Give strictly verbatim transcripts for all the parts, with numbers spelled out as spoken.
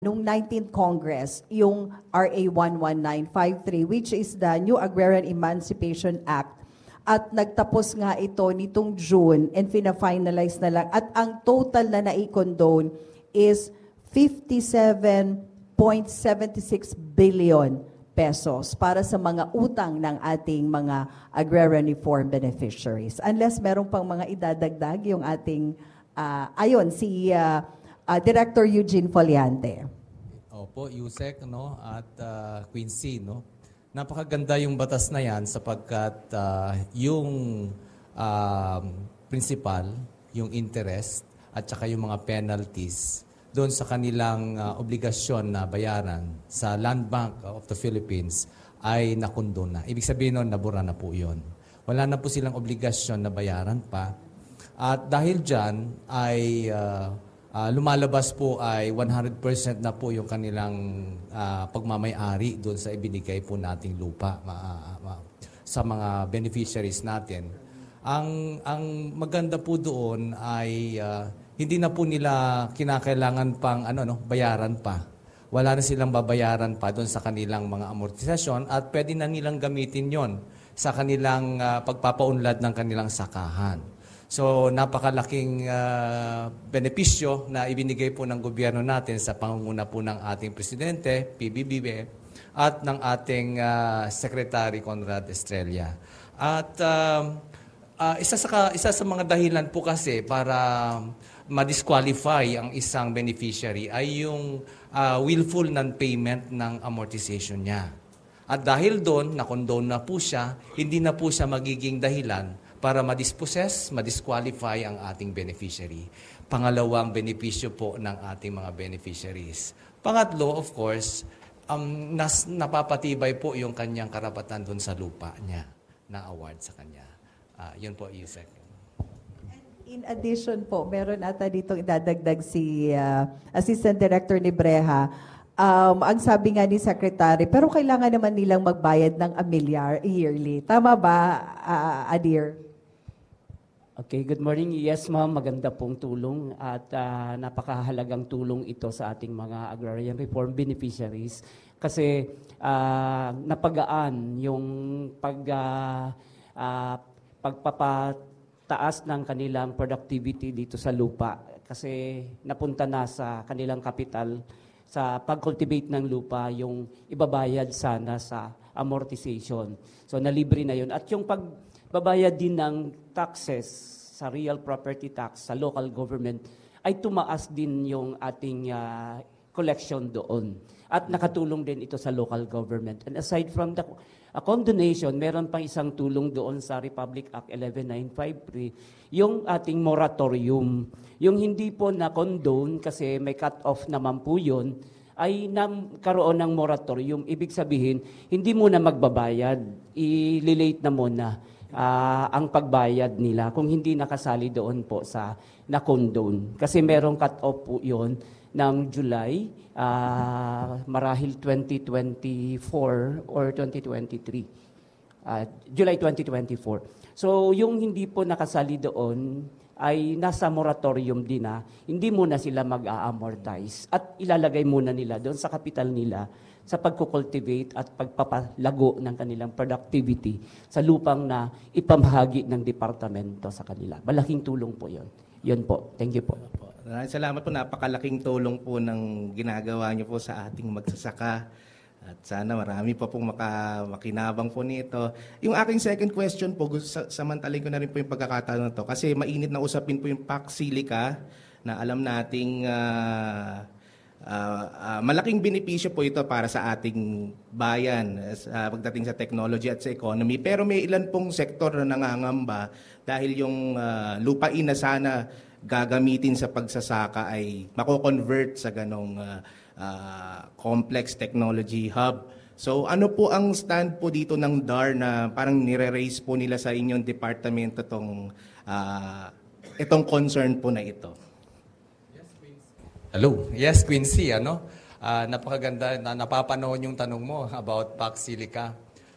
nung nineteenth Congress, yung R A one one nine five three, which is the New Agrarian Emancipation Act. At nagtapos nga ito nitong June and fina-finalize na lang. At ang total na naikondone is fifty-seven point seven six billion pesos para sa mga utang ng ating mga agrarian reform beneficiaries. Unless meron pang mga idadagdag yung ating, uh, ayon, si... Uh, Uh, Director Eugene Foliante. Opo, Yusek, no, at uh, Quincy, no. Napakaganda yung batas na yan sapagkat uh, yung uh, principal, yung interest, at saka yung mga penalties doon sa kanilang uh, obligasyon na bayaran sa Land Bank of the Philippines ay nakundo na. Ibig sabihin nun, nabura na po yun. Wala na po silang obligasyon na bayaran pa. At dahil dyan ay... Uh, Uh, lumalabas po ay one hundred percent na po yung kanilang uh, pagmamay-ari doon sa ibinigay po nating lupa ma, ma, sa mga beneficiaries natin. Ang, ang maganda po doon ay uh, hindi na po nila kinakailangan pang ano, no, bayaran pa. Wala na silang babayaran pa doon sa kanilang mga amortisasyon at pwede na nilang gamitin yon sa kanilang uh, pagpapaunlad ng kanilang sakahan. So, napakalaking uh, benepisyo na ibinigay po ng gobyerno natin sa pangunguna po ng ating Presidente, P B B M, at ng ating uh, Secretary Conrad Estrella. At uh, uh, isa, sa, isa sa mga dahilan po kasi para ma-disqualify ang isang beneficiary ay yung uh, willful non-payment ng amortization niya. At dahil doon, nakondone na po siya, hindi na po siya magiging dahilan para ma-dispossess, ma-disqualify ang ating beneficiary. Pangalawang benepisyo po ng ating mga beneficiaries. Pangatlo, of course, um, nas, napapatibay po yung kanyang karapatan doon sa lupa niya na award sa kanya. Uh, yun po, Yusek. In addition po, meron ata dito idadagdag si uh, Assistant Director Nibreha. Um, ang sabi nga ni Secretary, pero kailangan naman nilang magbayad ng a milyar yearly. Tama ba, uh, Adir? Okay, good morning. Yes, ma'am. Maganda pong tulong at uh, napakahalagang tulong ito sa ating mga agrarian reform beneficiaries kasi uh, napagaan yung pag, uh, uh, pagpapataas ng kanilang productivity dito sa lupa kasi napunta na sa kanilang kapital sa pag-cultivate ng lupa yung ibabayad sana sa amortization. So, nalibre na yun. At yung pagbabayad din ng taxes sa real property tax sa local government ay tumaas din yung ating uh, collection doon. At nakatulong din ito sa local government. And aside from the uh, condonation, meron pang isang tulong doon sa Republic Act eleven nine five three, yung ating moratorium. Yung hindi po na-condone kasi may cut-off naman po yun, ay nagkaroon ng moratorium. Ibig sabihin, hindi muna magbabayad, i-relate na muna uh, ang pagbayad nila kung hindi nakasali doon po sa na-condone. Kasi merong cut-off po yun ng July, uh, marahil twenty twenty-four or twenty twenty-three. Uh, July twenty twenty-four. So yung hindi po nakasali doon ay nasa moratorium din na hindi muna sila mag-a-amortize at ilalagay muna nila doon sa kapital nila sa pagkukultivate at pagpapalago ng kanilang productivity sa lupang na ipamahagi ng departamento sa kanila. Malaking tulong po yun. Yun po. Thank you po. Salamat po. Napakalaking tulong po ng ginagawa niyo po sa ating magsasaka. At sana marami pa pong maka, makinabang po nito. Yung aking second question po, gusto, samantalin ko na rin po yung pagkakataon na to. Kasi mainit na usapin po yung Pax Silica na alam nating uh, uh, uh, malaking benepisyo po ito para sa ating bayan uh, pagdating sa technology at sa economy. Pero may ilan pong sektor na nangangamba dahil yung uh, lupain na sana gagamitin sa pagsasaka ay mako-convert sa ganong uh, uh, complex technology hub. So ano po ang stand po dito ng D A R na parang nire-raise po nila sa inyong departamento itong, uh, itong concern po na ito? Yes, Quincy. Hello. Yes, Quincy. Ano? Uh, napakaganda na napapanood yung tanong mo about Pax Silica.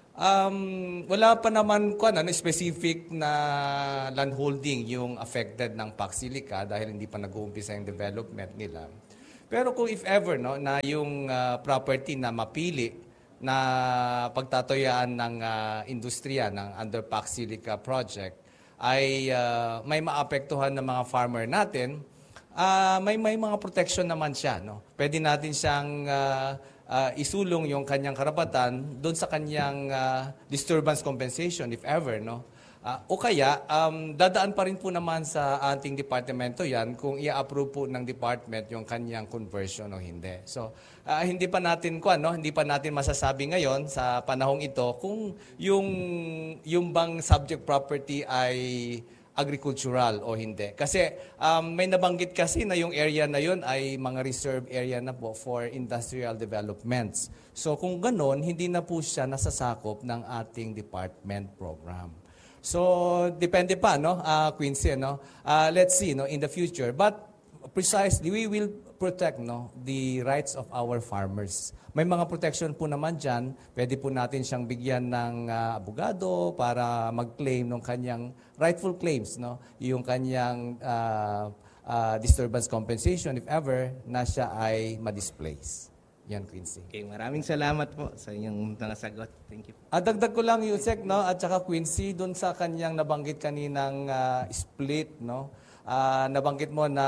Um, wala pa naman kung ano, specific na landholding yung affected ng Pax Silica dahil hindi pa nag-uumpisa yung development nila. Pero kung if ever no, na yung uh, property na mapili na pagtatoyaan ng uh, industriya ng Underpack Silica project ay uh, may maapektuhan ng mga farmer natin, uh, may may mga protection naman siya. No? Pwede natin siyang uh, uh, isulong yung kanyang karapatan doon sa kanyang uh, disturbance compensation if ever. No? Uh, o kaya, um, dadaan pa rin po naman sa ating departamento yan kung i-approve po ng department yung kanyang conversion o hindi. So, uh, hindi pa natin kuan, no? Hindi pa natin masasabi ngayon sa panahong ito kung yung, yung bang subject property ay agricultural o hindi. Kasi um, may nabanggit kasi na yung area na yun ay mga reserve area na po for industrial developments. So, kung ganon, hindi na po siya nasasakop ng ating department program. So, depende pa, no, uh, Quincy, no? Uh, let's see, no, in the future. But precisely, we will protect, no, the rights of our farmers. May mga protection po naman dyan. Pwede po natin siyang bigyan ng uh, abogado para mag-claim ng kanyang rightful claims, no? Yung kanyang uh, uh, disturbance compensation, if ever, na siya ay ma-displace. Yan, Quincy. Okay, maraming salamat po sa inyong mga sagot. Thank you. At dagdag ko lang, Yusek, no, at saka Quincy, doon sa kanyang nabanggit kaninang uh, split, no, uh, nabanggit mo na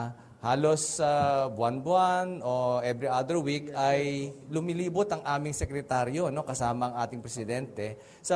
halos uh, buwan-buwan o every other week ay lumilibot ang aming sekretaryo, no, kasama ang ating presidente sa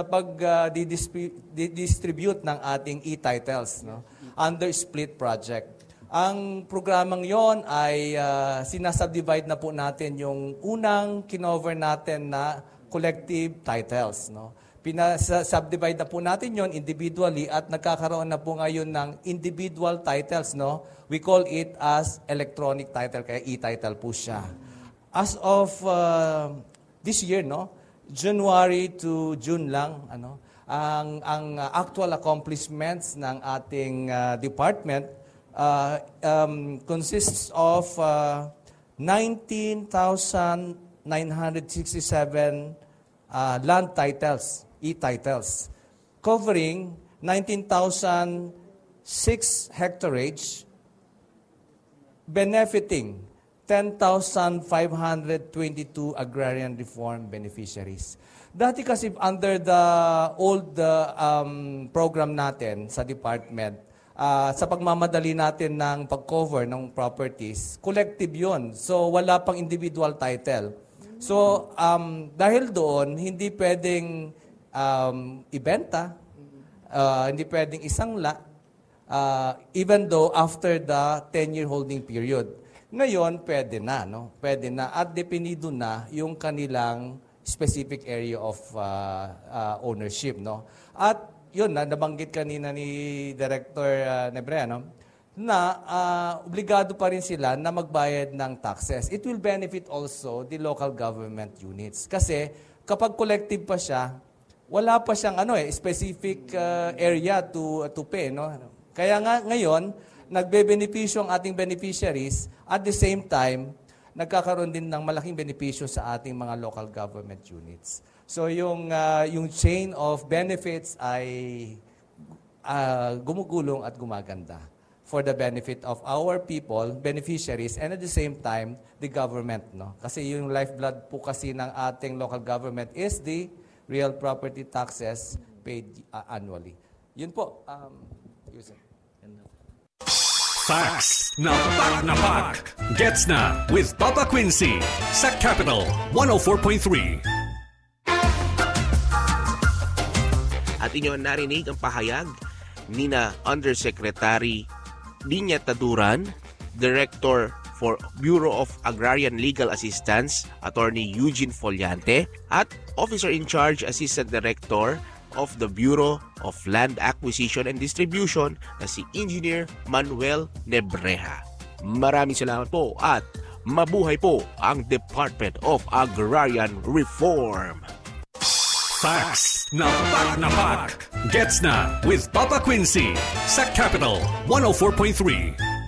pag-distribute uh, ng ating e-titles, no, under split project. Ang programang yon ay uh, sinasubdivide na po natin yung unang kinover natin na collective titles. No? Pinasubdivide na po natin yon individually at nagkakaroon na po ngayon ng individual titles. No? We call it as electronic title, kaya e-title po siya. As of uh, this year, no? January to June lang, ano, ang, ang uh, actual accomplishments ng ating uh, department Uh, um, consists of uh, nineteen thousand nine hundred sixty-seven uh, land titles, e-titles, covering nineteen thousand six hectarage, benefiting ten thousand five hundred twenty-two agrarian reform beneficiaries. Dati kasi under the old uh, um, program natin sa department, Uh, sa pagmamadali natin ng pag-cover ng properties, collective yun. So, wala pang individual title. So, um, dahil doon, hindi pwedeng um, ibenta, uh, hindi pwedeng isangla, uh, even though after the ten-year holding period. Ngayon, pwede na, no? Pwede na. At definido na yung kanilang specific area of uh, uh, ownership, no? At yun, na nabanggit kanina ni Director uh, Nebrea, no? Na uh, obligado pa rin sila na magbayad ng taxes. It will benefit also the local government units. Kasi kapag collective pa siya, wala pa siyang ano eh, specific uh, area to, to pay. No? Kaya nga ngayon, nagbe-benepisyo ang ating beneficiaries, at the same time, nagkakaroon din ng malaking benepisyo sa ating mga local government units. So yung uh, yung chain of benefits ay uh, gumugulong at gumaganda for the benefit of our people, beneficiaries, and at the same time, the government. No? Kasi yung lifeblood po kasi ng ating local government is the real property taxes paid uh, annually. Yun po. Um, Yusef. Facts na pak na pak. Gets na with Papa Quincy sa Capital one oh four point three. At inyo narinig ang pahayag ni na Undersecretary Linya Taduran, Director for Bureau of Agrarian Legal Assistance, Attorney Eugene Foliante, at Officer in Charge, Assistant Director of the Bureau of Land Acquisition and Distribution na si Engineer Manuel Nebreha. Maraming salamat po at mabuhay po ang Department of Agrarian Reform. Facts na pak na pak. Gets na with Papa Quincy sa Capital one oh four point three.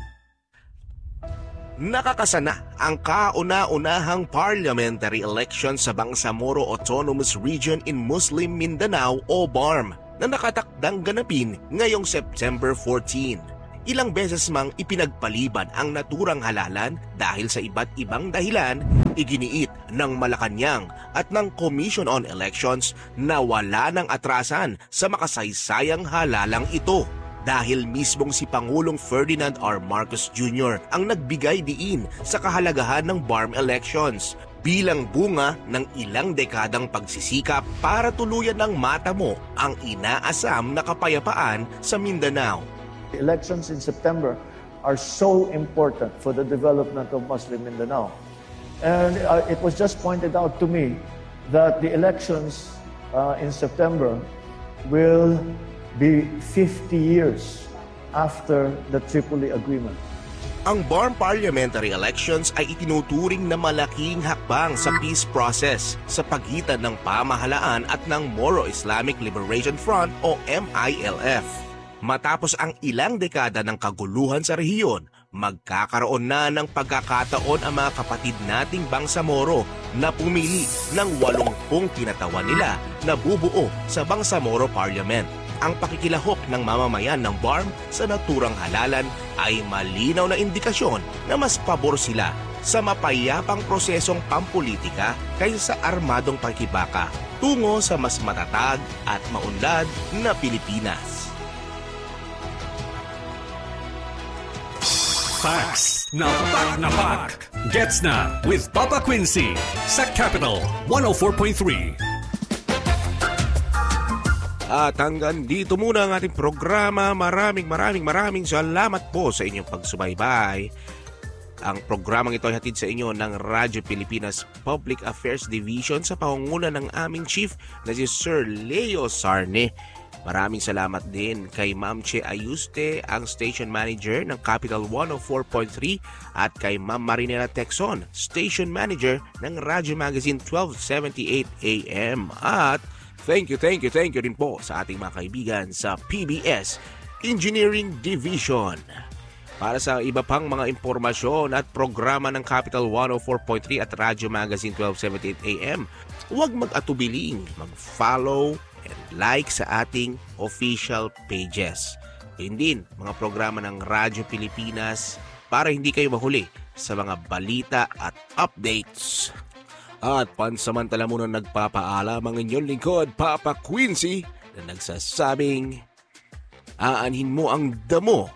Nakakasana ang kauna-unahang parliamentary election sa Bangsamoro Autonomous Region in Muslim Mindanao o B A R M na nakatakdang ganapin ngayong September fourteen. ilang beses mang ipinagpaliban ang naturang halalan dahil sa iba't ibang dahilan, iginiit ng Malacanang at ng Commission on Elections na wala ng atrasan sa makasaysayang halalang ito. Dahil mismong si Pangulong Ferdinand R. Marcos Junior ang nagbigay diin sa kahalagahan ng B A R M elections bilang bunga ng ilang dekadang pagsisikap para tuluyan ng matamo ang inaasam na kapayapaan sa Mindanao. The elections in September are so important for the development of Muslim Mindanao. And uh, it was just pointed out to me that the elections uh, in September will be fifty years after the Tripoli Agreement. Ang B A R M parliamentary elections ay itinuturing na malaking hakbang sa peace process sa pagitan ng pamahalaan at ng Moro Islamic Liberation Front o M I L F. Matapos ang ilang dekada ng kaguluhan sa rehiyon, magkakaroon na ng pagkakataon ang mga kapatid nating Bangsamoro na pumili ng walumpung kinatawan nila na bubuo sa Bangsamoro Parliament. Ang pakikilahok ng mamamayan ng B A R M sa naturang halalan ay malinaw na indikasyon na mas pabor sila sa mapayapang prosesong pampolitika kaysa sa armadong pakikibaka tungo sa mas matatag at maunlad na Pilipinas. Facts na pak na pak. Gets na with Papa Quincy sa Capital one oh four point three. At hanggang dito muna ang ating programa. Maraming maraming maraming salamat po sa inyong pagsubaybay. Ang programang ito ay hatid sa inyo ng Radyo Pilipinas Public Affairs Division sa pangunguna ng aming chief na si Sir Leo Sarne. Maraming salamat din kay Ma'am Che Ayuste, ang station manager ng Capital one oh four point three, at kay Ma'am Marinela Texon, station manager ng Radyo Magazine twelve seventy-eight A M. At thank you, thank you, thank you rin po sa ating mga kaibigan sa P B S Engineering Division. Para sa iba pang mga impormasyon at programa ng Capital one oh four point three at Radyo Magazine twelve seventy-eight A M, huwag mag-atubiling mag-follow and like sa ating official pages. Yun din, mga programa ng Radyo Pilipinas para hindi kayo mahuli sa mga balita at updates. At pansamantala muna nagpapaalam ang inyong lingkod, Papa Quincy, na nagsasabing, aanhin mo ang damo.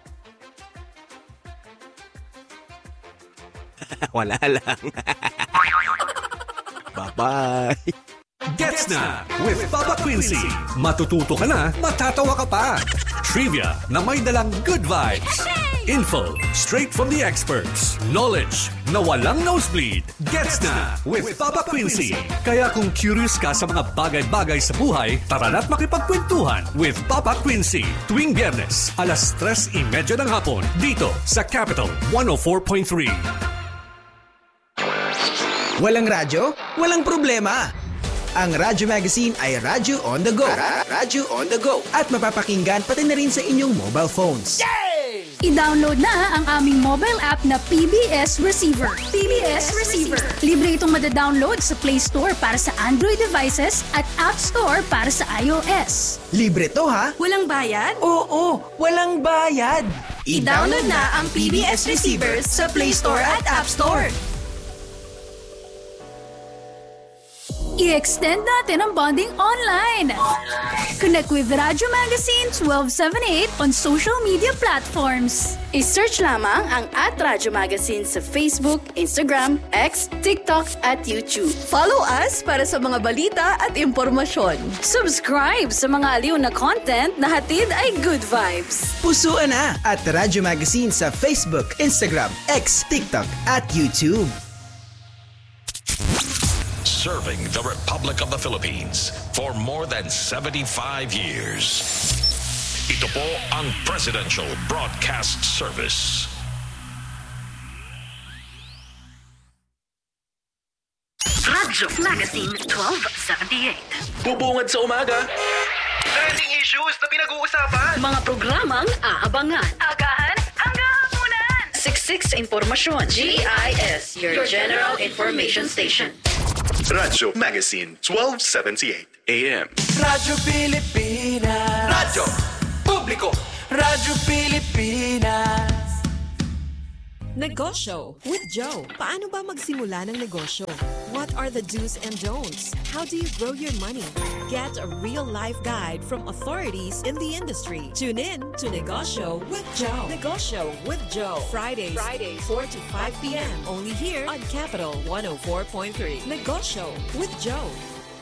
Wala lang. Bye-bye. Gets na with Papa Quincy. Matututo ka na, matatawa ka pa. Trivia na may dalang good vibes. Info straight from the experts. Knowledge na walang nosebleed. Gets na with Papa Quincy. Kaya kung curious ka sa mga bagay-bagay sa buhay, tara na't makipagkwentuhan with Papa Quincy. Tuwing Biyernes, alas tres trenta ng hapon, dito sa Capital one oh four point three. Walang radyo? Walang problema. Ang Radyo Magazine ay Radyo on the go. Radyo on the go. At mapapakinggan pati na rin sa inyong mobile phones. Yay! I-download na ang aming mobile app na P B S Receiver. P B S Receiver. Libre itong madadownload sa Play Store para sa Android devices at App Store para sa iOS. Libre to ha? Walang bayad? Oo, walang bayad. I-download na ang P B S Receiver sa Play Store at App Store. I-extend natin ang bonding online. Connect with Radyo Magazine twelve seventy-eight on social media platforms. I-search lamang ang at Radyo Magazine sa Facebook, Instagram, X, TikTok at YouTube. Follow us para sa mga balita at impormasyon. Subscribe sa mga aliw na content na hatid ay good vibes. Pusuan na at Radyo Magazine sa Facebook, Instagram, X, TikTok at YouTube. Serving the Republic of the Philippines for more than seventy-five years. Ito po ang Presidential Broadcast Service. Radyo Magazine twelve seventy-eight. Bubungad sa umaga. Trending issues na pinag-uusapan. Mga programang aabangan. Agahan hanggang hapunan. Siksik sa impormasyon. G I S, your, your General Information Station. Radyo Magazine twelve seventy-eight A M. Radyo Pilipinas. Radyo Publiko. Radyo Pilipinas. Negosyo with Joe. Paano ba magsimula ng negosyo? What are the do's and don'ts? How do you grow your money? Get a real-life guide from authorities in the industry. Tune in to Negosyo with Joe. Negosyo with Joe. Fridays, Fridays, four to five p.m. Only here on Capital one oh four point three. Negosyo with Joe.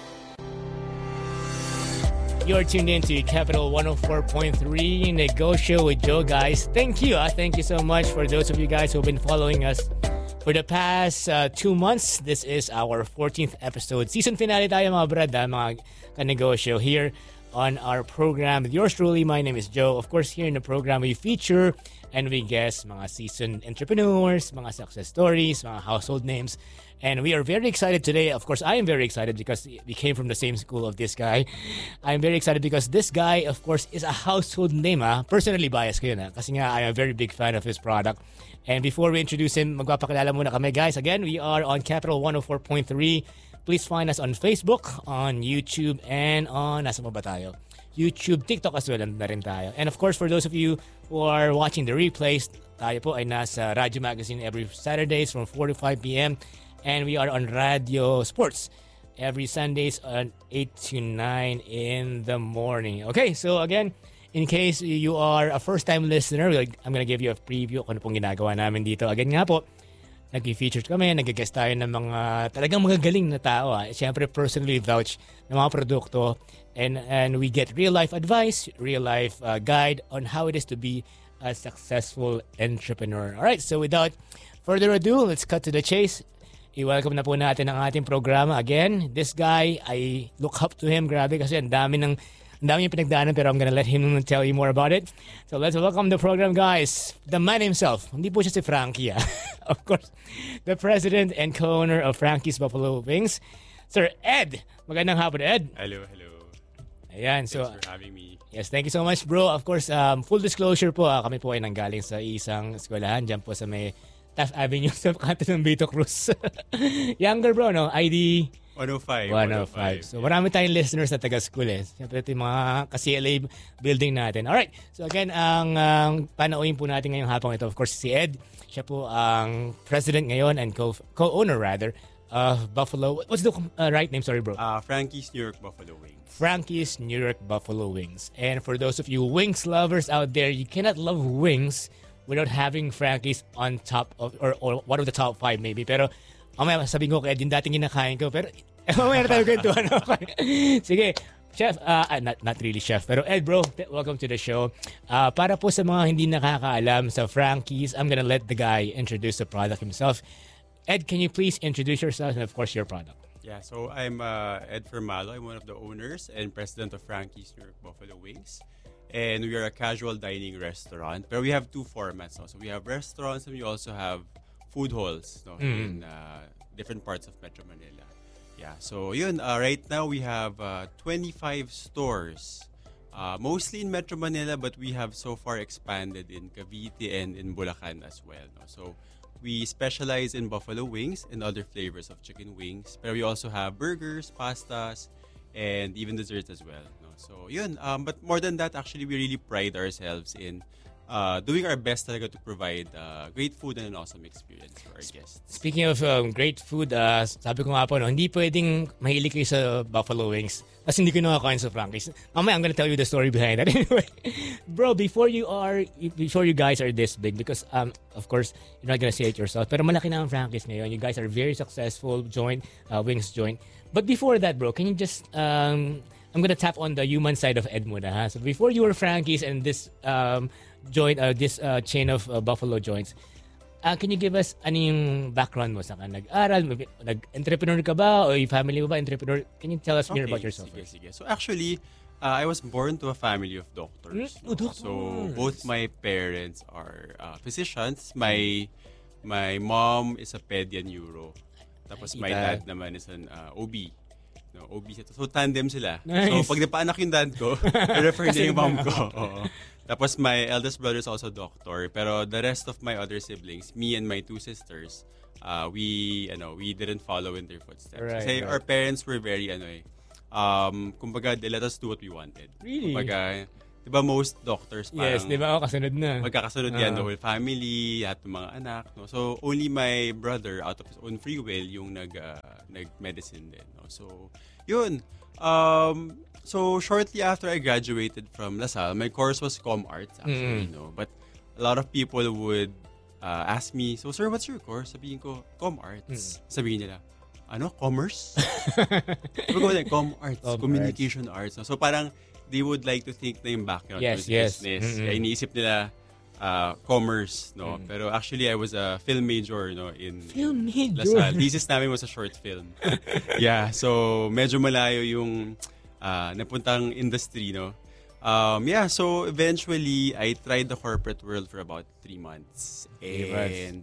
You're tuned in to Capital one oh four point three Negosyo with Joe, guys. Thank you. Uh, thank you so much for those of you guys who've been following us for the past uh, two months. This is our fourteenth episode. Season finale tayo mga brad, ha, mga kanegosyo here on our program. With yours truly, my name is Joe. Of course, here in the program, we feature and we guest mga seasoned entrepreneurs, mga success stories, mga household names. And we are very excited today. Of course, I am very excited because we came from the same school of this guy. I'm very excited because this guy, of course, is a household name. Ha? Personally biased ko yun. Ha? Kasi nga, I am a very big fan of his product. And before we introduce him, magpapakilala muna kami, guys. Again, we are on Capital one oh four point three. Please find us on Facebook, on YouTube, and on, nasa pa ba tayo? YouTube, TikTok as well, na rin tayo. And of course, for those of you who are watching the replays, tayo po ay nasa Radyo Magazine every Saturdays from four to five p.m. And we are on Radio Sports every Sundays on eight to nine in the morning. Okay, so again, in case you are a first-time listener, I'm gonna give you a preview kung ano pong ginagawa namin dito. Again nga po, nag-feature kami, nag-guest tayo ng mga talagang magagaling na tao. Ah. Siyempre, personally vouch ng mga produkto. And, and we get real-life advice, real-life uh, guide on how it is to be a successful entrepreneur. Alright, so without further ado, let's cut to the chase. I-welcome na po natin ang ating programa. Again, this guy, I look up to him. Grabe kasi ang dami ng ang dami yung pinagdaanan, pero I'm gonna let him tell you more about it. So let's welcome the program, guys. The man himself. Hindi po siya si Frankie. Ah. Of course, the president and co-owner of Frankie's Buffalo Wings, Sir Ed. Magandang hapon, Ed. Hello, hello. Ayan, so, thanks for having me. Yes, thank you so much, bro. Of course, um, full disclosure po, ah, kami po ay nanggaling sa isang eskwelahan dyan po sa may Taft Avenue sa kanto ng Vito Cruz. Younger bro, no? I D? one oh five. one oh five. So marami tayong listeners na taga-school eh. Siyempre ito yung mga ka-C L A building natin. Alright, so again, ang um, panauhin po natin ngayong hapong ito, of course, si Ed. Siya po ang president ngayon and co- co-owner rather of Buffalo. What's the uh, right name? Sorry bro. Uh, Frankie's New York Buffalo Wings. Frankie's New York Buffalo Wings. And for those of you wings lovers out there, you cannot love wings without having Frankie's on top of, or, or one of the top five maybe. Pero, mamaya sabihin ko kay Ed, yung dating kinakain ko. Pero, mamaya na tayo kwentuhan. Sige, Chef, uh, not, not really Chef, pero Ed bro, welcome to the show. Uh, para po sa mga hindi nakakaalam sa Frankie's, I'm gonna let the guy introduce the product himself. Ed, can you please introduce yourself and of course your product? Yeah, so I'm uh, Ed Fermalo. I'm one of the owners and president of Frankie's New York Buffalo Wings. And we are a casual dining restaurant. But we have two formats. No? So we have restaurants and we also have food halls no? mm. in uh, different parts of Metro Manila. Yeah, so yun, uh, right now we have uh, twenty-five stores. Uh, mostly in Metro Manila, but we have so far expanded in Cavite and in Bulacan as well. No? So we specialize in buffalo wings and other flavors of chicken wings. But we also have burgers, pastas, and even desserts as well. No? So yun, um, but more than that, actually, we really pride ourselves in uh, doing our best talaga to provide uh, great food and an awesome experience for our guests. Speaking of um, great food, uh, sabi ko nga po, no, hindi pwedeng mahilig kayo sa buffalo wings kasi hindi ko nakakain sa Frankie's. Mamaya, I'm gonna tell you the story behind that. Anyway, bro, before you are, before you guys are this big, because um, of course, you're not gonna say it yourself, pero malaki na ang Frankie's ngayon. You guys are very successful joint, uh, wings joint. But before that, bro, can you just, um, I'm gonna tap on the human side of Ed muna, ha? So before you were Frankie's and this um, joint, uh, this uh, chain of uh, buffalo joints, uh, can you give us ano yung background mo? Saan ka nag-aral? Nag-entrepreneur ka ba? O yung family mo ba entrepreneur? Can you tell us okay, more about yourself? Sige, sige. So actually, uh, I was born to a family of doctors. Mm, oh, doctors. So both my parents are uh, physicians. My my mom is a pedi and neuro. Tapos my dad naman is an uh, O B. No, O B. So tandem sila. Nice. So pag napaanak yung dad ko, refer niya yung mom ko. Oo. Tapos my eldest brother is also doctor. Pero the rest of my other siblings, me and my two sisters, uh, we, ano, we didn't follow in their footsteps. Right, Kasi right. our parents were very, ano eh, um, kumbaga, they let us do what we wanted. Really? Kumbaga, di ba most doctors parang... Yes, di ba? Oh, kasunod na. Magkakasunod yan, Uh-huh. the whole family, lahat ng mga anak. No? So, only my brother, out of his own free will, yung nag, uh, nag-medicine din. No? So, yun. Um, so, shortly after I graduated from LaSalle, my course was Com Arts, actually. Mm. No? But a lot of people would uh, ask me, so, sir, what's your course? Sabihin ko, Com Arts. Mm. Sabihin nila, ano? Commerce? Sabi ko, Com Arts, Com Communication Arts. No? So, parang, they would like to think na yung background Yes, was yes. business. Mm-mm. Kaya iniisip nila uh, commerce, no? Mm. Pero actually, I was a film major, no? In Film major? LaSalle. Thesis namin was a short film. Yeah, so medyo malayo yung uh, napuntang industry, no? Um, yeah, so eventually, I tried the corporate world for about three months. Three months. And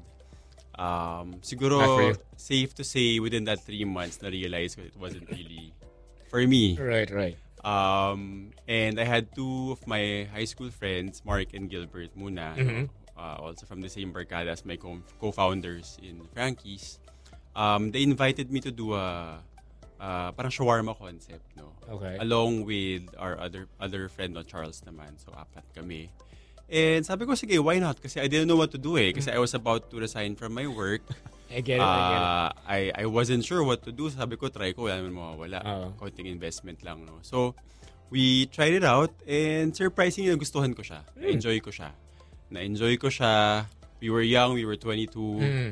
um, Not for siguro, you. safe to say, within that three months, na-realize ko it wasn't really for me. Right, right. Um, and I had two of my high school friends, Mark and Gilbert muna, Mhm. uh, also from the same barkada as my co- co-founders in Frankie's. Um, they invited me to do a uh, parang shawarma concept, no? Okay. Along with our other other friend, no, Charles naman. So, apat kami. And sabi ko, sige, why not? Kasi I didn't know what to do eh. Kasi I was about to resign from my work. I get it, I get it. Uh, I, I wasn't sure what to do. Sabi ko, try ko, wala naman mawawala. Oo. Konting investment lang, no? So, we tried it out and surprisingly, nagustuhan ko siya. Mm. Na-enjoy ko siya. Na-enjoy ko siya. We were young, we were twenty-two. Mm.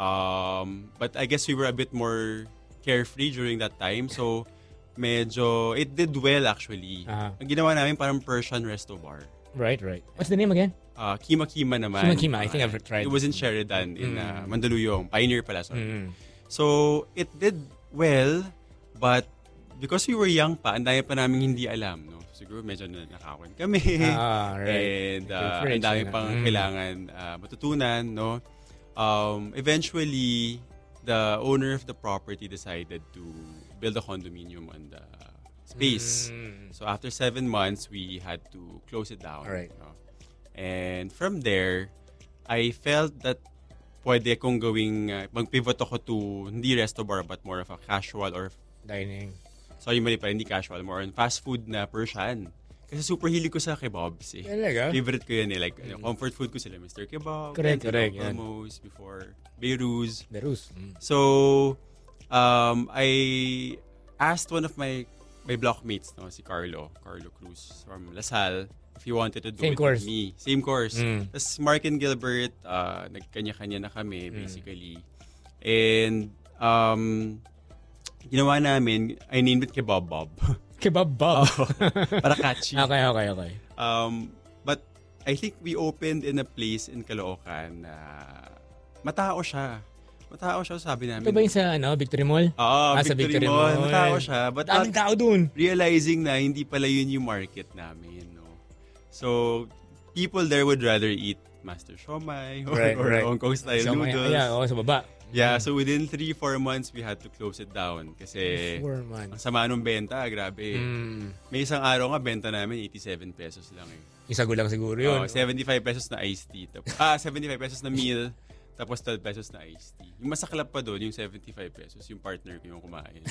Um, but I guess we were a bit more carefree during that time. So, medyo, it did well actually. Uh-huh. Ang ginawa namin parang Persian resto bar. Right, right. What's the name again? Uh, Kima Kima naman. Kima Kima, I think I've tried. It was in Sheridan, in uh, Mm. Mandaluyong. Pioneer pala, sorry. Mm. So, it did well, but because we were young pa, ang dami pa namin hindi alam, no? Siguro medyo na nakawan kami. Ah, right. And uh, Different, ang dami yun, pang ah. Mm. kailangan uh, matutunan, no? Um, eventually, the owner of the property decided to build a condominium on the space. Mm. So, after seven months, we had to close it down. Alright. no? And from there, I felt that pwede kong gawing, uh, mag-pivot ako to hindi resto bar but more of a casual or dining. Sorry, mali pa, hindi casual, more on fast food na Persian. Kasi super hilig ko sa kebabs eh. Talaga? Favorite ko yan eh. Like, ano, comfort food ko sila, Mister Kebab. Correct, Bento correct, yan. Almost before Beiruz. Beiruz. Mm. So, um, I asked one of my my blockmates, no, si Carlo, Carlo Cruz from LaSalle, if he wanted to do Same it course. with me. Same course. Mm. Tapos Mark and Gilbert, uh, nagkanya-kanya na kami, Mm. basically. And, um, ginawa namin, I named it Kebab Bob. Kebab Bob? Oh, para catchy. Okay, okay, okay. Um, but I think we opened in a place in Caloocan na matao siya. Matao siya, sabi namin. Ito ba yung sa ano, Victory Mall? Oo, ah, sa Victory, Victory Mall. Mall. Matao siya. But daming not tao dun. realizing na hindi pala yun yung market namin. No? So, people there would rather eat Master Siomai or, Right, or right. Hong Kong style Siomai, noodles. yeah, oo, sa baba. Yeah, Mm. so within three, four months, we had to close it down. Kasi Four months. ang sama nung benta, grabe. Mm. May isang araw nga, benta namin eighty-seven pesos lang eh. Isa gulang siguro yun. Oh, seventy-five pesos na iced tea. Tap- ah, seventy-five pesos na meal. Tapos twelve pesos na iced tea. Yung masaklap pa doon, yung seventy-five pesos, yung partner ko yung kumain.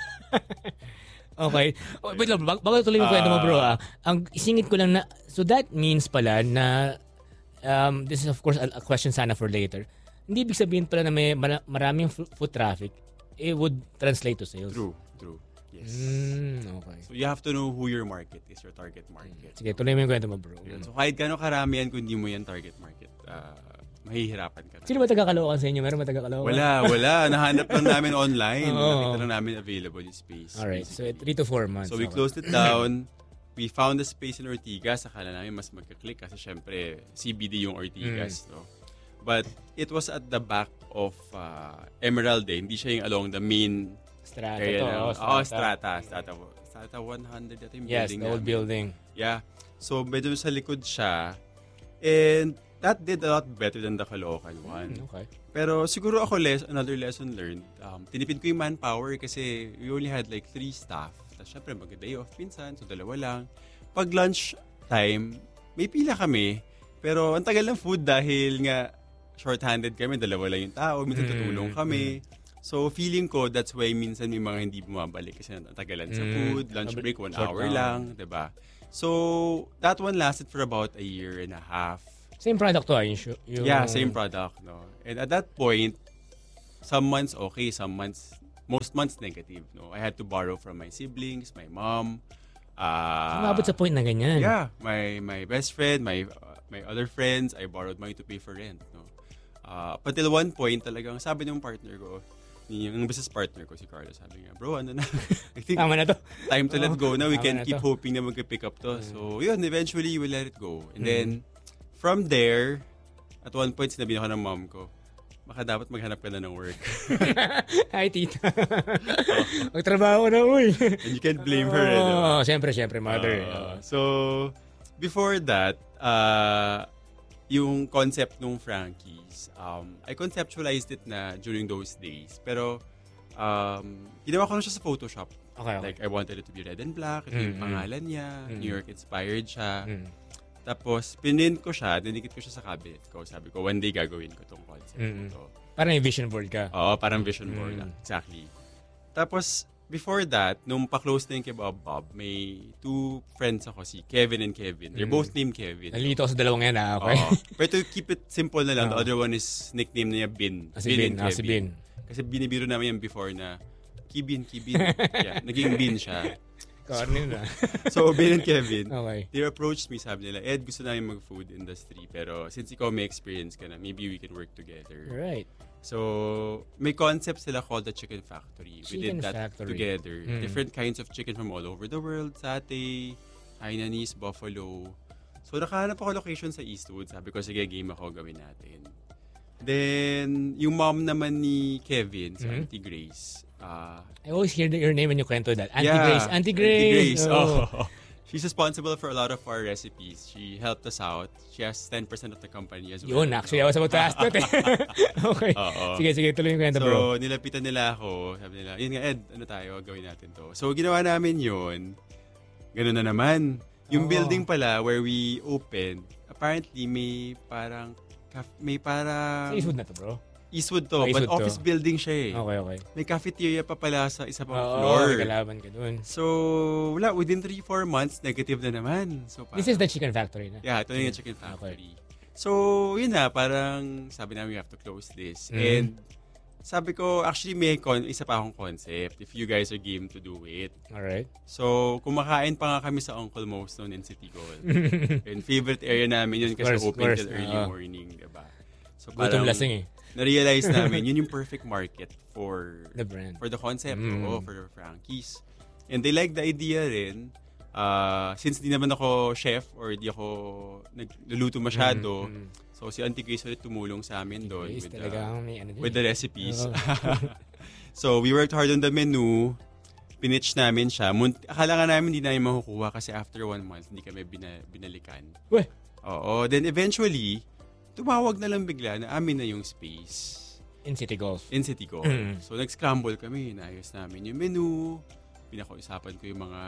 Okay. Oh, wait lang, bag- bago tuloy yung kwento mo bro ah. Ang isingit ko lang na, so that means pala na, um, this is of course a, a question sana for later. Hindi ibig sabihin pala na may mara- maraming f- foot traffic, it would translate to sales. True, true. Yes. Mm, okay. So you have to know who your market is, your target market. Sige, tuloy mo yung kwento mo bro. Yun. So kahit gano'ng karami yan, kung hindi mo yan target market, uh, mahihirapan ka na. Sino ba taga-Caloocan sa inyo? Meron ba taga-Caloocan? Wala, wala. Nahanap lang namin online. Oo. Nakita lang namin available yung space. Alright, so three to four months. So we okay. closed it down. We found a space in Ortigas. Akala namin mas magka-click kasi syempre C B D yung Ortigas. No? But it was at the back of uh, Emerald eh. Hindi siya yung along the main Strata area to. na- Oh, Oo, strata. strata. Strata. Strata one hundred ito yung Yes, building the old namin. building. Yeah. So medyo sa likod siya. And that did a lot better than the Caloocan one. Mm, okay. Pero siguro ako, les- another lesson learned, um, tinipid ko yung manpower kasi we only had like three staff. Tapos syempre mag-day off minsan, so dalawa lang. Pag lunch time, may pila kami. Pero ang tagal ng food dahil nga short-handed kami, dalawa lang yung tao, minsan Mm, tutulong kami. So feeling ko, that's why minsan may mga hindi bumabalik kasi natagalan sa Mm. food, lunch break, one Short hour lang. lang, diba? So, that one lasted for about a year and a half. Same product to, ah, yung, shu- yung... Yeah, same product, no. And at that point, some months okay, some months, most months negative, no. I had to borrow from my siblings, my mom. Uh, Umabot sa point na ganyan. Yeah, my my best friend, my uh, my other friends, I borrowed money to pay for rent, no. Uh, up until one point, talagang sabi ng partner ko, yung business partner ko, si Carlos, sabi niya, bro, ano na, I think Tama na to. time to let go na. We Tama can na keep to. hoping na mag-pick up to. So, yun, eventually, we let it go. And Mm. then, from there, at one point, sinabi ako ng mom ko, baka dapat maghanap ka na ng work. Hi, tita. Magtrabaho na, uy. And you can't blame her. eh, diba? Oh, siyempre, siyempre, mother. Uh, so, before that, uh, yung concept ng Frankie's, um, I conceptualized it na during those days. Pero, um, ginawa ko na siya sa Photoshop. Okay, okay. Like, I wanted it to be red and black. Ito Mm, yung mm. pangalan niya. Mm. New York inspired siya. Mm. Tapos, pinint ko siya, dinikit ko siya sa cabinet ko. Sabi ko, one day gagawin ko tong concept. Mm. Ito. Parang yung vision board ka. Oo, parang vision board. Mm. Exactly. Tapos, before that, nung pa-close na yung kay Bob Bob, may two friends ako, si Kevin and Kevin. They're Mm. both named Kevin. Nalito ako sa dalawang yan, ah. Okay. Oo. Pero to keep it simple na lang, the Oo. other one is nickname niya Bin. Ah, si Bin. and Ah, si Bin. Kasi binibiro namin yan before na, Kibin, Kibin. Yeah, naging Bin siya. Kanin na. So, Ben and Kevin, Okay. they approached me, sabi nila, Ed, gusto namin mag-food industry, pero since ikaw may experience ka na, maybe we can work together. Right. So, may concept sila called the Chicken Factory. we Chicken did that Factory. together. Mm. Different kinds of chicken from all over the world. Satay, Hainanese, buffalo. So, nakahanap ako location sa Eastwood. Sabi ko, sige, game ako, gawin natin. Then, yung mom naman ni Kevin, si Mhm. Auntie Grace, uh, I always hear the- your name when you kwento that. Auntie Yeah, Grace. Auntie Grace. Oh. Oh. She's responsible for a lot of our recipes. She helped us out. She has ten percent of the company as well. Yun, actually, I was about to ask that eh. Okay. Oo. Sige, sige, tuloy yung kwento, so, bro. So, nilapitan nila ako. Sabi nila, yun nga, Ed, ano tayo, gawin natin to. So, ginawa namin yun. Ganun na naman. Yung Oh. building pala where we opened, apparently may parang, caf- may parang... Sa Eastwood na to, bro. Eastwood to, Oh, but Eastwood to. office building siya eh. Okay, okay. May cafeteria pa pala sa isa pang Oo, floor. may kalaban ka dun. So, wala, within three to four months, negative na naman. So, This is the chicken factory na? Yeah, ito na yung chicken factory. So, yun na, parang sabi namin we have to close this. Mhm. And sabi ko, actually may con- isa pa akong concept if you guys are game to do it. Alright. So, kumakain pa nga kami sa Uncle Mo's noon in City Gold. And favorite area namin yun kasi Course, open course. till early Oo. morning, diba? So, Gutom lasing eh. na-realize namin, yun yung perfect market for The brand. for the concept, Mm. oo, for the Frankies. And they like the idea rin. Uh, since di naman ako chef or di ako nagluluto masyado, Mm, mm. so si Auntie Grace ulit tumulong sa amin doon Grace with, the, talagang may ano din with the eh. recipes. Oo. So we worked hard on the menu. Pinitch namin siya. Munt- Akala nga namin hindi namin makukuha kasi after one month, hindi kami bina- binalikan. Weh! Oo. Then eventually, tumawag na lang bigla na amin na yung space. In City Golf. In City Golf. Mm. So, nag-scramble kami. Naayos namin yung menu. Pinakausapan ko yung mga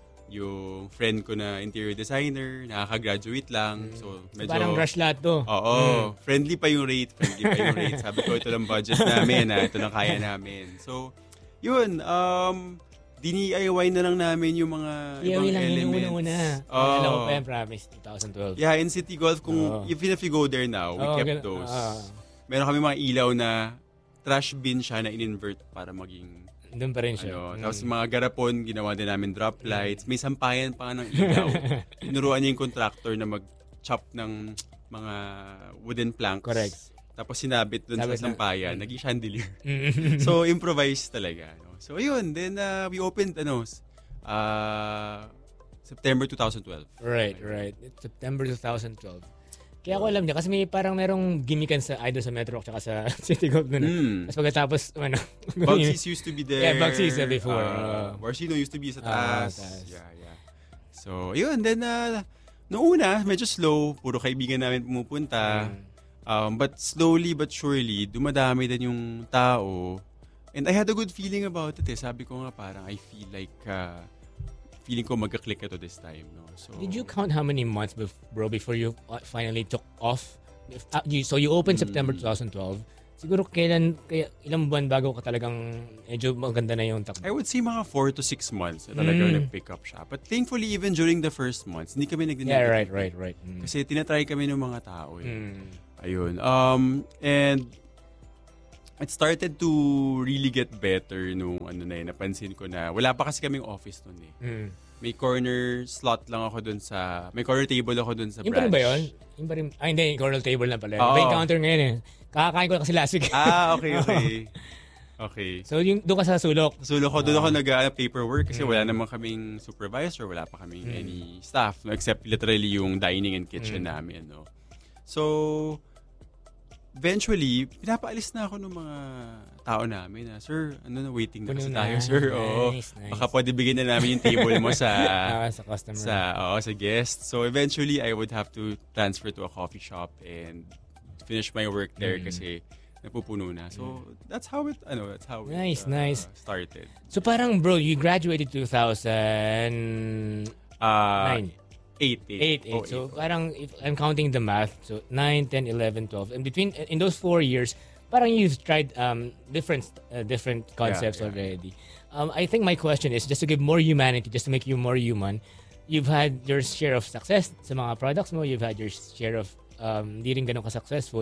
yung friend ko na interior designer. Nakaka-graduate lang. So, medyo... Parang rush lahat to. Oo. Mm. Friendly pa yung rate. Friendly pa yung rate. Sabi ko, ito lang budget namin. Ha? Ito lang kaya namin. So, yun. Um, D I Y na lang namin yung mga Yeah, ibang lang yun yung elements. una-una. Oo. Alam ko pa yan, promise, twenty twelve. Yeah, in City Golf, kung Oo. even if you go there now, we Oo, kept gan- those. ah. Meron kami mga ilaw na trash bin siya na in-invert para maging... Doon pa rin siya. Ano, Mm. Tapos mga garapon, ginawa din namin drop lights. May sampayan pa nga ng ilaw. Tinuruan niya yung contractor na mag-chop ng mga wooden planks. Correct. Tapos sinabit dun Sabit sa na- sampayan, Mm. naging chandelier. Mm. So, improvise talaga. No? So, ayun. Then, uh, we opened, ano, uh, September twenty twelve. Right, right. It's September twenty twelve. Kaya ako alam niya, kasi may parang merong gimmickan sa either sa Metro tsaka sa City Golf doon. Mm. Tapos pagkatapos, ano. Bugsy's used to be there. Yeah, Bugsy's there before. Uh, Uh, Barsino used to be sa Ah, taas. taas. Yeah, yeah. So, yun. Then, uh, noong una, medyo slow. Puro kaibigan namin pumupunta. Mm. Um, but slowly but surely, dumadami din yung tao. And I had a good feeling about it. Eh. Sabi ko nga parang, I feel like, uh, feeling ko magka-click ito this time. No? So, Did you count how many months, bef- bro, before you uh, finally took off? If, uh, you, so you opened Mm. September twenty twelve. siguro kailan, kaya, ilang buwan bago ka talagang medyo maganda na yung takbo? I would say mga four to six months na talagang Mm. nag-pick up siya. But thankfully, even during the first months, hindi kami nag-negative. Yeah, right, right, right. Mm. Kasi tinatry kami ng mga tao. Eh. Mm. Ayun. Um, and it started to really get better nung ano na yun. Napansin ko na, wala pa kasi kaming office nun eh. Mm. May corner slot lang ako dun sa, may corner table ako dun sa Yung pa rin branch. ba yun? Yung pa rin, ah hindi, yung corner table na pala. Oo. May counter ngayon eh. Kakakain ko na kasi last week. Ah, okay, okay. Okay. So yung doon ka sa sulok? Sulok ko, doon Ah. ako nag-ano paperwork kasi Mm. wala naman kaming supervisor, wala pa kaming Mm. any staff, no, except literally yung dining and kitchen Mm. namin. No? So, eventually, pinapaalis na ako ng mga tao namin na, sir, ano na, waiting na Puno kasi na. tayo, sir. Oo. Nice, nice. Baka pwede bigyan na namin yung table mo sa Ah, sa customer. Sa, oo, sa guest. So, eventually, I would have to transfer to a coffee shop and finish my work there Mm. kasi napupuno na. So, that's how it, ano, that's how Nice, it uh, nice. started. So parang bro, you graduated two thousand nine. Uh, Eight, eight. Eight, eight. Oh, So eight. parang if I'm counting the math, so nine, ten, eleven, twelve. And between, in those four years, parang you've tried um, different uh, different concepts Yeah, yeah. already. Um, I think my question is, just to give more humanity, just to make you more human, you've had your share of success sa mga products mo, you've had your share of um, di rin ganun ka-successful.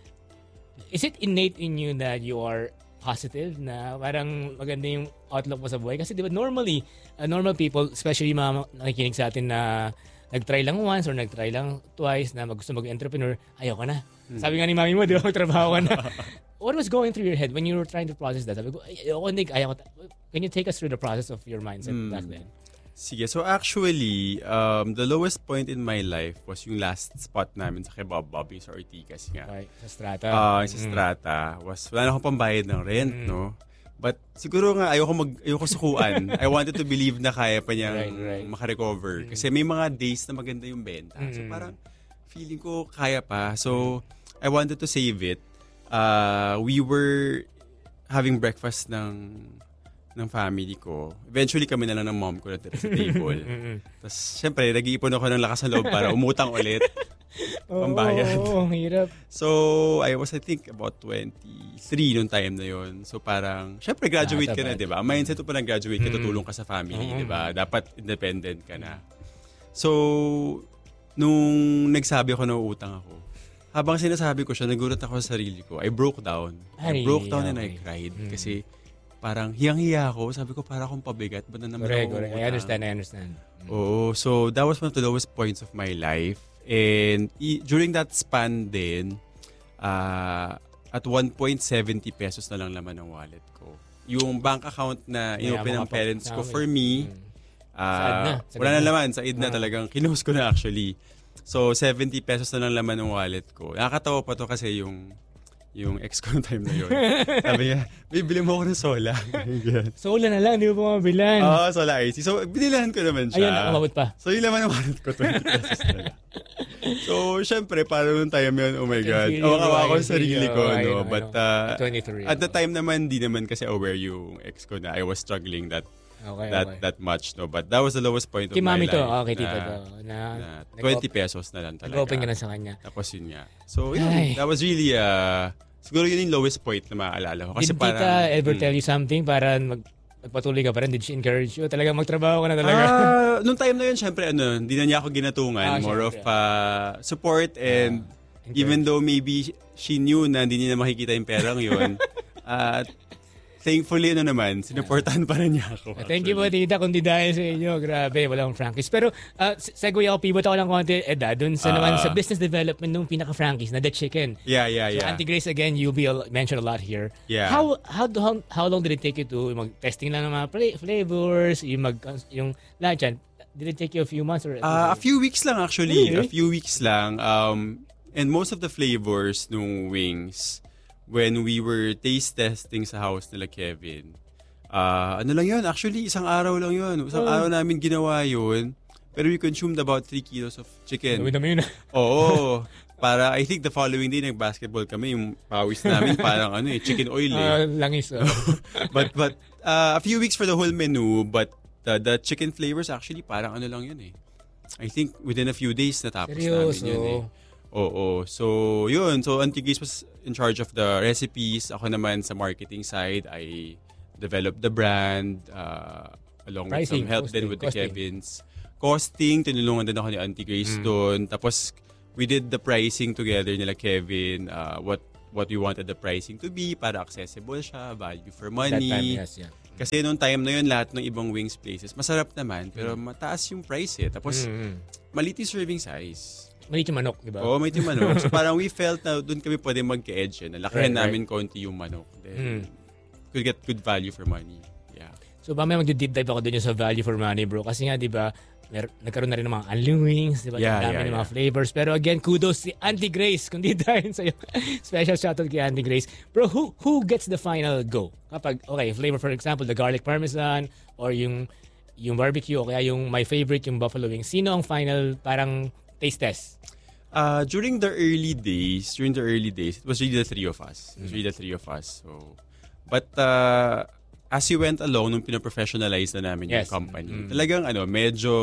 Is it innate in you that you are positive na parang maganda yung outlook mo sa buhay? Kasi di ba normally, uh, normal people, especially mga nakikinig sa atin na nag-try lang once or nag-try lang twice na mag- gusto mag-entrepreneur, ayaw ka na. Hmm. Sabi nga ni mami mo, di ba, magtrabaho ka na. What was going through your head when you were trying to process that? Sabi ko, ayaw ko, hindi, ayaw ko. Can you take us through the process of your mindset Hmm. back then? Sige, so actually, um, the lowest point in my life was yung last spot namin sa Kebab Bob, yung sa Ortigas nga. Okay, sa Strata. Uh, sa Mm. Strata. Was, wala na akong pambayad ng rent, Mm. no? But siguro nga, ayoko, mag, ayoko sukuan. I wanted to believe na kaya pa niyang Right, right. makarecover. Kasi may mga days na maganda yung benta. So Mm. parang feeling ko kaya pa. So I wanted to save it. Uh, we were having breakfast ng ng family ko. Eventually kami na lang ng mom ko na tira sa table. Tapos syempre, nag-iipon ako ng lakas ng loob para umutang ulit. Pambayad. Oo, oh, hirap. So, I was, I think, about twenty-three nung time na yon. So, parang, syempre, graduate Ah, ka na, sabay. di ba? Ang mindset mo pa lang graduate ka, Mm. tutulong ka sa family, Mm. di ba? Dapat independent ka na. So, nung nagsabi ako na uutang ako, habang sinasabi ko siya, nagulat ako sa sarili ko. I broke down. I Ay, broke down and I okay. cried. Mm. Kasi, parang hiyang-hiya ako. Sabi ko, para akong pabigat. Ba't na naman Correct, ako correct. I uutang? understand, I understand. Oo. So, that was one of the lowest points of my life. And i- during that span din, uh, at one point seventy pesos na lang laman ng wallet ko. Yung bank account na Yeah, inopen ng makapag- parents ko, okay. for me, uh, Saad na, sagad wala na na. laman. Said na Ah. talagang, kinose ko na actually. So, seventy pesos na lang laman ng wallet ko. Nakakatawa pa to kasi yung yung ex ko ng time na yun. Sabi niya, bibili mo ako ng sola. Sola na lang, di mo pa mabilan. Oo, sola icy. So, binilahan ko naman siya. Ayun, umabot pa. So, yung laman ng wallet ko, twenty pesos na lang. So, syempre, parang nung time yun, oh my God. feel you, Awa-awa I ako can sa sarili feel ko, you. I no? know, I But, know. uh, twenty-three, at the oh. time naman, di naman kasi aware yung ex ko na I was struggling that Okay, that okay. that much, no? But that was the lowest point of Kay my mami life. to, okay, tita na, to. Na, na nag- twenty pesos na lang talaga. nag-open ka na sa kanya. Tapos yun nga. So, yun, Ay. that was really, uh, siguro yun yung lowest point na maaalala ko. Kasi Did parang, tita ever hmm. tell you something para mag magpatuloy ka pa rin? Did she encourage you? Talagang magtrabaho ka na talaga? Ah, nung time na yun, syempre, ano, hindi na niya ako ginatungan. Ah, More of syempre. uh, support and even though maybe she knew na hindi niya makikita yung perang yun, uh, thankfully, ano naman, sinuportahan pa rin niya ako. Thank you po, tita, kundi dahil sa inyo. Grabe, walang Frankies. Pero, uh, segue ako, pivot ako lang konti, Eda, dun sa Ah. naman sa business development nung pinaka-Frankies na The Chicken. Yeah, yeah, So, yeah. Auntie Grace, again, you be mentioned a lot here. Yeah. How how how, how long did it take you to mag-testing lang ng mga fla- flavors, yung, mag, yung lahat yan? Did it take you a few months? Or Uh, a few weeks lang actually. Really? A few weeks lang. Um, and most of the flavors nung wings, when we were taste testing sa house nila Kevin, uh, ano lang yun, actually isang araw lang yun. Isang Oh. araw namin ginawa yun. Pero we consumed about three kilos of chicken. Dami-dami yun. Oo. Para, I think the following day, nag-basketball kami. Yung pawis namin, parang ano eh, chicken oil eh. Ah, langis. Oh. but, but, uh, a few weeks for the whole menu, but the, the chicken flavors actually, parang ano lang yun eh. I think within a few days, natapos Seryoso? namin yun eh. Oo. So, yun. So, Auntie Grace was in charge of the recipes. Ako naman sa marketing side, I developed the brand uh, along Pricing, with some help costing, din with costing. the Kevins. Costing, tinulungan din ako ni Auntie Grace Mm. doon. Tapos, we did the pricing together nila Kevin. Uh, what what we wanted the pricing to be para accessible siya, value for money. That time, yes, yeah. Kasi noong time na yun, lahat ng ibang wings places, masarap naman, pero mataas yung price eh. Tapos, Mm. maliit yung serving size. Maliit yung manok, di ba? Oo, maliit yung manok. So parang we felt na doon kami pwede magka-edge. Eh. Nalakihan Right, right. namin konti yung manok. Then, Mm. could get good value for money. Yeah. So, mamaya mag-deep dive ako dun yung sa value for money, bro. Kasi nga, di ba, mer- nagkaroon na rin ng mga unli wings, di ba? Yeah, Ang dami yeah, ng mga yeah. flavors. Pero again, kudos si Auntie Grace. Kundi dahil sa'yo. Special shoutout kay Auntie Grace. Bro, who who gets the final go? Kapag, okay, flavor for example, the garlic parmesan or yung yung barbecue o kaya yung my favorite, yung buffalo wings. Sino ang final parang taste test? Uh, during the early days, during the early days, it was really the three of us. It was really the three of us. So, but uh, as we went along, nung pinaprofessionalize na namin Yes. yung company, Mm. talagang ano, medyo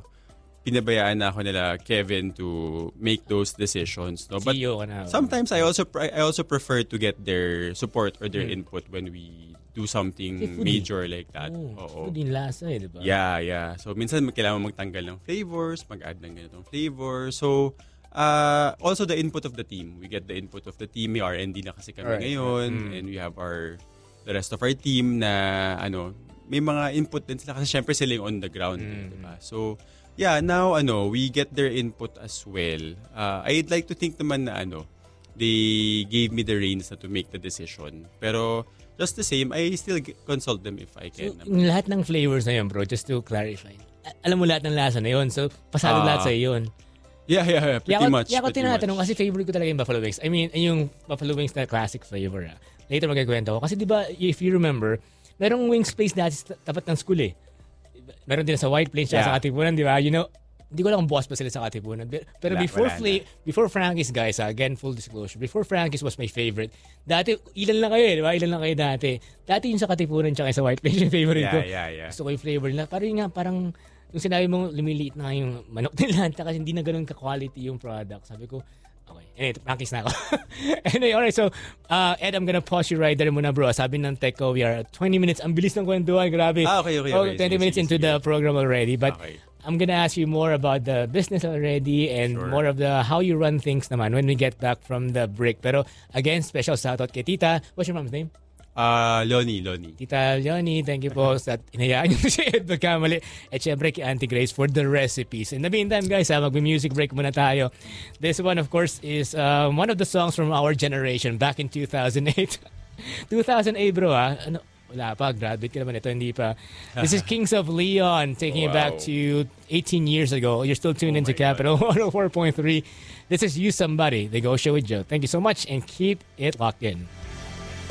pinabayaan na ako nila Kevin to make those decisions. No? But C E O ka na. sometimes I also I also prefer to get their support or their Mm. input when we do something Kasi foodie. major like that. Oh, Oo. food yung lasa eh, di ba? Yeah, yeah. So, minsan kailangan magtanggal ng flavors, mag-add ng ganitong flavor. So, uh, also the input of the team. We get the input of the team. May R and D na kasi kami Alright. ngayon. Mm. And we have our, the rest of our team na, ano, may mga input din sila kasi syempre sila yung on the ground. Mm. Diba? So, yeah, now, ano, we get their input as well. Uh, I'd like to think naman na, ano, they gave me the reins na to make the decision. Pero, just the same, I still g- consult them if I can. So, yung lahat ng flavors na yun, bro, just to clarify. a- Alam mo lahat ng lasa na yun. So, pasado Ah. lahat sa yun. Yeah, yeah, yeah. Pretty Kaya ako, much. kaya ako pretty tinatanong much. kasi favorite ko talaga yung buffalo wings. I mean, yung buffalo wings na classic flavor. Ah. Later magkakwento ko. Kasi di ba, if you remember, merong wings place dati sa tapat ng school eh. Meron din sa White Plains siya Yeah. sa Katipunan, di ba? You know, hindi ko lang kung boss pa sila sa Katipunan. Pero pero Wala, before wala fla- before Frankie's, guys, ah, again, full disclosure, before Frankie's was my favorite. Dati, ilan lang kayo eh, di ba? Ilan lang kayo dati. Dati yung sa Katipunan tsaka sa White Plains yung favorite Yeah, ko. yeah, yeah. Gusto ko yung flavor nila. Parang nga, parang, yung sinabi mong lumiliit na yung manok nila kasi hindi na ganun ka-quality yung product. Sabi ko, okay. Anyway, practice na ako. Anyway, alright. So, uh, Ed, I'm gonna pause you right there muna, bro. Sabi ng Techo, we are at twenty minutes. Ang bilis ng kwentuhan. Grabe. Ah, okay, okay, Oh, okay. twenty Sige, minutes sige, into sige. the program already. But Okay. I'm gonna ask you more about the business already and Sure. more of the how you run things naman when we get back from the break. Pero again, special shoutout kay Tita. What's your mom's name? Uh, Loni, Loni. Tita Leonie, thank you po sa inayaan niyo si Ed magkamali. At syempre kay Auntie Grace for the recipes. In the meantime, guys, ah, mag-music break muna tayo. This one, of course, is um, one of the songs from our generation back in two thousand eight. two thousand eight, bro, ah. Ano? Wala pa, graduate ka naman ito, hindi pa. This is Kings of Leon, taking it back Wow. to eighteen years ago. You're still tuned Oh into my Capital one oh four point three. This is You Somebody, The Go Show with Joe. Thank you so much and keep it locked in.